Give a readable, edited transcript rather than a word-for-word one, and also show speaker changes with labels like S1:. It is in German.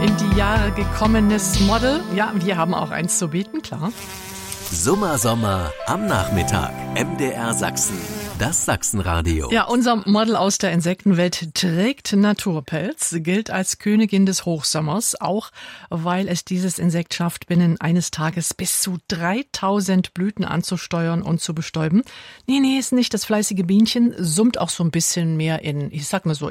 S1: In die Jahre gekommenes Model. Ja, wir haben auch eins zu bieten, klar.
S2: Sommer am Nachmittag. MDR Sachsen. Das Sachsenradio.
S1: Ja, unser Model aus der Insektenwelt trägt Naturpelz, gilt als Königin des Hochsommers, auch weil es dieses Insekt schafft, binnen eines Tages bis zu 3000 Blüten anzusteuern und zu bestäuben. Nee, ist nicht das fleißige Bienchen, summt auch so ein bisschen mehr in